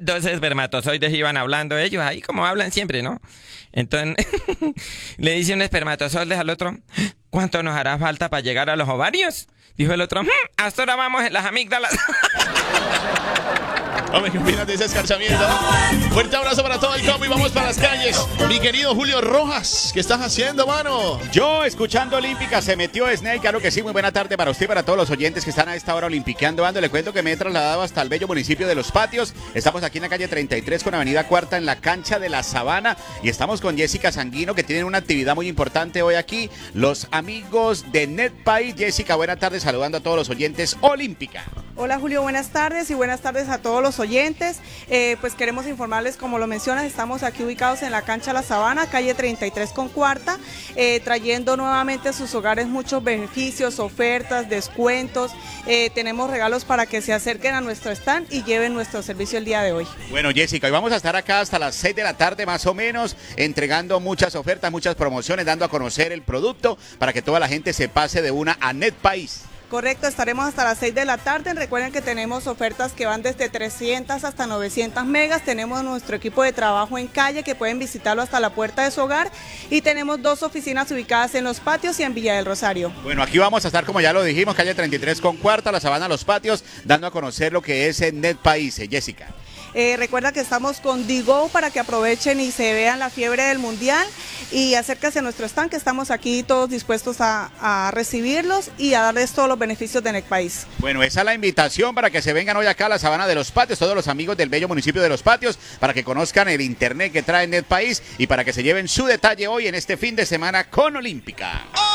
dos espermatozoides iban hablando ellos, ahí como hablan siempre, ¿no? Entonces, le dice un espermatozoide al otro, ¿cuánto nos hará falta para llegar a los ovarios? Dijo el otro, hasta ahora vamos en las amígdalas. Hombre, ¿qué opinas de ese escarchamiento? Fuerte abrazo para todo el combo y vamos para las calles. Mi querido Julio Rojas, ¿qué estás haciendo, mano? Yo, escuchando Olímpica, se metió Snake, claro que sí, muy buena tarde para usted y para todos los oyentes que están a esta hora olimpiqueando. Le cuento que me he trasladado hasta el bello municipio de Los Patios. Estamos aquí en la calle 33 con avenida Cuarta en la cancha de la Sabana y estamos con Jessica Sanguino que tienen una actividad muy importante hoy aquí. Los amigos de NetPay. Jessica, buena tarde, saludando a todos los oyentes Olímpica. Hola Julio, buenas tardes y buenas tardes a todos los oyentes. Pues queremos informarles, como lo mencionas, estamos aquí ubicados en la cancha La Sabana, calle 33 con Cuarta, trayendo nuevamente a sus hogares muchos beneficios, ofertas, descuentos. Tenemos regalos para que se acerquen a nuestro stand y lleven nuestro servicio el día de hoy. Bueno, Jessica, hoy vamos a estar acá hasta las 6 de la tarde más o menos, entregando muchas ofertas, muchas promociones, dando a conocer el producto para que toda la gente se pase de una a NetPay. Correcto, estaremos hasta las 6 de la tarde. Recuerden que tenemos ofertas que van desde 300 hasta 900 megas. Tenemos nuestro equipo de trabajo en calle que pueden visitarlo hasta la puerta de su hogar. Y tenemos 2 oficinas ubicadas en Los Patios y en Villa del Rosario. Bueno, aquí vamos a estar, como ya lo dijimos, calle 33 con Cuarta, La Sabana, Los Patios, dando a conocer lo que es NetPay, Jessica. Recuerda que estamos con Digo para que aprovechen y se vean la fiebre del mundial y acérquense a nuestro stand, que estamos aquí todos dispuestos a recibirlos y a darles todos los beneficios de NetPay. Bueno, esa es la invitación para que se vengan hoy acá a la Sabana de Los Patios, todos los amigos del bello municipio de Los Patios, para que conozcan el internet que trae NetPay y para que se lleven su detalle hoy en este fin de semana con Olímpica.